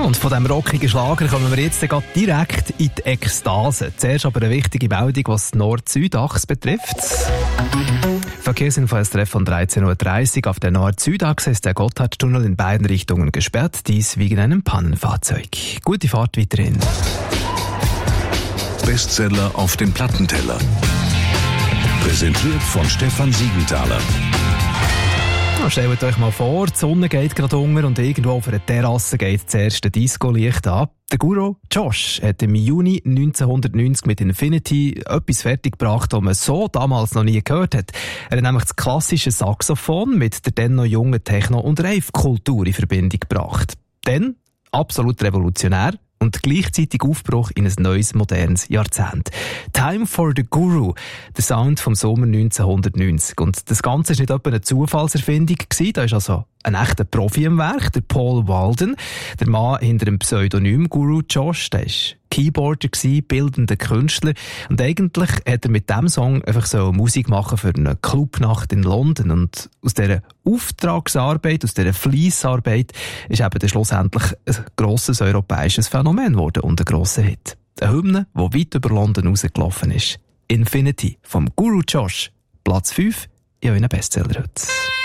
Und von diesem rockigen Schlager kommen wir jetzt direkt in die Ekstase. Zuerst aber eine wichtige Meldung, was die Nord-Süd-Achse betrifft. Verkehrsinfo ist Treff von 13.30 Uhr. Auf der Nord-Süd-Achse ist der Gotthardtunnel in beiden Richtungen gesperrt, dies wegen einem Pannenfahrzeug. Gute Fahrt weiterhin. Bestseller auf dem Plattenteller. Präsentiert von Stefan Siegenthaler. Stellt euch mal vor, die Sonne geht gerade unter und irgendwo auf einer Terrasse geht das erste Disco-Licht an. Der Guru Josh hat im Juni 1990 mit Infinity etwas fertiggebracht, das man so damals noch nie gehört hat. Er hat nämlich das klassische Saxophon mit der dann noch jungen Techno- und Rave-Kultur in Verbindung gebracht. Dann absolut revolutionär und gleichzeitig Aufbruch in ein neues, modernes Jahrzehnt. Time for the Guru, der Sound vom Sommer 1990. Und das Ganze war nicht etwa eine Zufallserfindung gewesen. Da ist also ein echter Profi im Werk, der Paul Walden, der Mann hinter dem Pseudonym Guru Josh. Der war Keyboarder gewesen, bildender Künstler. Und eigentlich hat er mit diesem Song einfach so Musik machen für eine Clubnacht in London. Und aus dieser Auftragsarbeit, aus dieser Fleissarbeit, ist eben dann schlussendlich ein grosses europäisches Phänomen geworden und ein grosser Hit. Eine Hymne, die weit über London rausgelaufen ist. Infinity vom Guru Josh. Platz 5 in euren Bestseller heute.